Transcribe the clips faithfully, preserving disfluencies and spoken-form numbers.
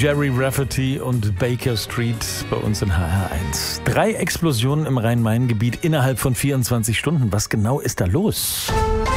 Jerry Rafferty und Baker Street bei uns in H R eins. Drei Explosionen im Rhein-Main-Gebiet innerhalb von vierundzwanzig Stunden. Was genau ist da los?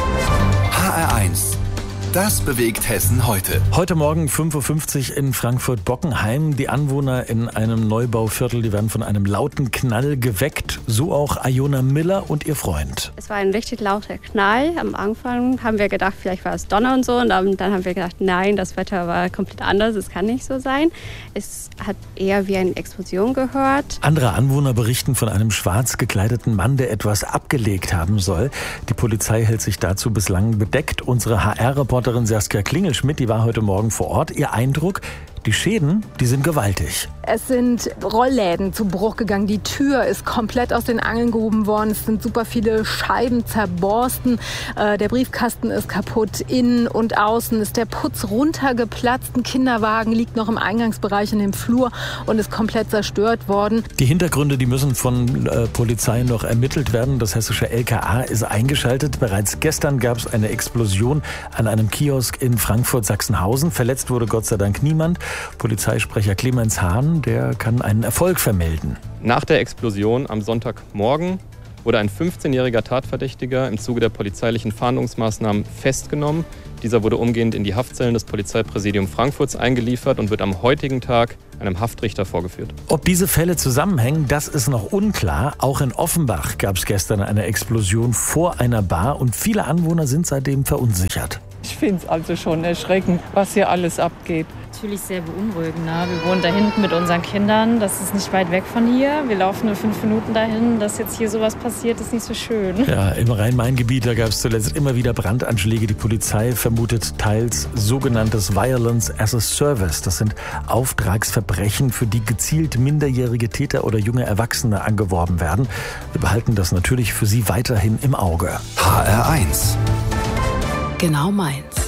H R eins. Das bewegt Hessen heute. Heute Morgen fünf Uhr fünfzig in Frankfurt-Bockenheim. Die Anwohner in einem Neubauviertel, die werden von einem lauten Knall geweckt. So auch Iona Miller und ihr Freund. Es war ein richtig lauter Knall. Am Anfang haben wir gedacht, vielleicht war es Donner und so. Und dann, dann haben wir gedacht, nein, das Wetter war komplett anders. Es kann nicht so sein. Es hat eher wie eine Explosion gehört. Andere Anwohner berichten von einem schwarz gekleideten Mann, der etwas abgelegt haben soll. Die Polizei hält sich dazu bislang bedeckt. Unsere H R-Reporterin Saskia Klingelschmidt, die war heute Morgen vor Ort. Ihr Eindruck? Die Schäden, die sind gewaltig. Es sind Rollläden zu Bruch gegangen. Die Tür ist komplett aus den Angeln gehoben worden. Es sind super viele Scheiben zerborsten. Äh, der Briefkasten ist kaputt. Innen und außen ist der Putz runtergeplatzt. Ein Kinderwagen liegt noch im Eingangsbereich in dem Flur und ist komplett zerstört worden. Die Hintergründe, die müssen von äh, Polizei noch ermittelt werden. Das hessische L K A ist eingeschaltet. Bereits gestern gab es eine Explosion an einem Kiosk in Frankfurt-Sachsenhausen. Verletzt wurde Gott sei Dank niemand. Polizeisprecher Clemens Hahn, der kann einen Erfolg vermelden. Nach der Explosion am Sonntagmorgen wurde ein fünfzehnjähriger Tatverdächtiger im Zuge der polizeilichen Fahndungsmaßnahmen festgenommen. Dieser wurde umgehend in die Haftzellen des Polizeipräsidiums Frankfurts eingeliefert und wird am heutigen Tag einem Haftrichter vorgeführt. Ob diese Fälle zusammenhängen, das ist noch unklar. Auch in Offenbach gab es gestern eine Explosion vor einer Bar und viele Anwohner sind seitdem verunsichert. Ich finde es also schon erschreckend, was hier alles abgeht. Natürlich sehr beunruhigend. Ne? Wir wohnen da hinten mit unseren Kindern. Das ist nicht weit weg von hier. Wir laufen nur fünf Minuten dahin. Dass jetzt hier sowas passiert, ist nicht so schön. Ja, im Rhein-Main-Gebiet, da gab es zuletzt immer wieder Brandanschläge. Die Polizei vermutet teils sogenanntes Violence as a Service. Das sind Auftragsverbrechen, für die gezielt minderjährige Täter oder junge Erwachsene angeworben werden. Wir behalten das natürlich für Sie weiterhin im Auge. H R eins. Genau meins.